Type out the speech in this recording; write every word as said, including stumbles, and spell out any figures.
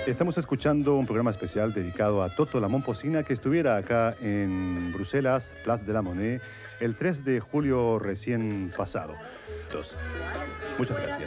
Estamos escuchando un programa especial dedicado a Toto la Momposina, que estuviera acá en Bruselas, Place de la Monnaie, el tres de julio recién pasado. Muchas gracias.